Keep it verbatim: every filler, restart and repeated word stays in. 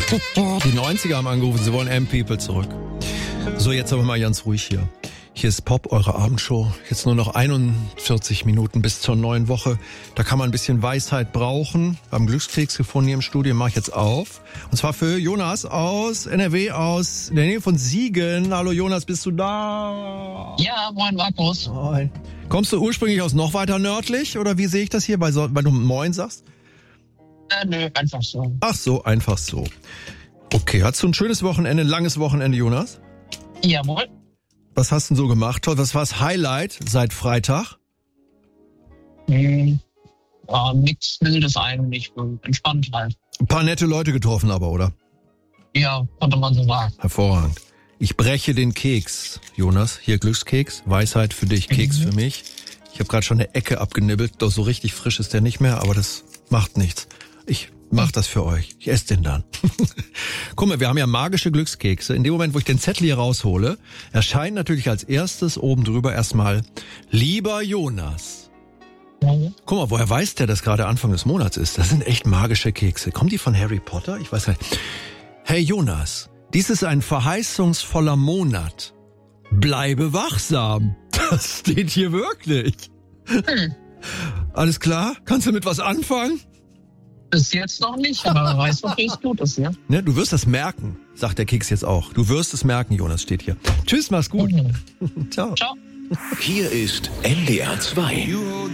Die neunziger haben angerufen, sie wollen M-People zurück. So, jetzt aber mal ganz ruhig hier. Hier ist Pop, eure Abendshow. Jetzt nur noch einundvierzig Minuten bis zur neuen Woche. Da kann man ein bisschen Weisheit brauchen. Wir haben Glückskeks gefunden hier im Studio, mache ich jetzt auf. Und zwar für Jonas aus N R W, aus der Nähe von Siegen. Hallo Jonas, bist du da? Ja, moin Markus. Moin. Kommst du ursprünglich aus noch weiter nördlich? Oder wie sehe ich das hier, weil du Moin sagst? Äh, nö, einfach so. Ach so, einfach so. Okay, hattest du ein schönes Wochenende, ein langes Wochenende, Jonas? Jawohl. Was hast du denn so gemacht? Was war das Highlight seit Freitag? Hm, ja, nix Wildes eigentlich. Entspannt halt. Ein paar nette Leute getroffen aber, oder? Ja, konnte man so sagen. Hervorragend. Ich breche den Keks, Jonas. Hier Glückskeks, Weisheit für dich, Keks mhm. für mich. Ich habe gerade schon eine Ecke abgenibbelt. Doch so richtig frisch ist der nicht mehr, aber das macht nichts. Ich mach das für euch. Ich esse den dann. Guck mal, wir haben ja magische Glückskekse. In dem Moment, wo ich den Zettel hier raushole, erscheint natürlich als erstes oben drüber erstmal Lieber Jonas. Mhm. Guck mal, woher weiß der, dass gerade Anfang des Monats ist? Das sind echt magische Kekse. Kommen die von Harry Potter? Ich weiß gar nicht. Hey Jonas, dies ist ein verheißungsvoller Monat. Bleibe wachsam. Das steht hier wirklich. Hm. Alles klar? Kannst du mit was anfangen? Bis jetzt noch nicht, aber wer weiß, ob es gut ist, ja? Ne, du wirst das merken, sagt der Keks jetzt auch. Du wirst es merken, Jonas, steht hier. Tschüss, mach's gut. Mhm. Ciao. Ciao. Hier ist N D R zwei.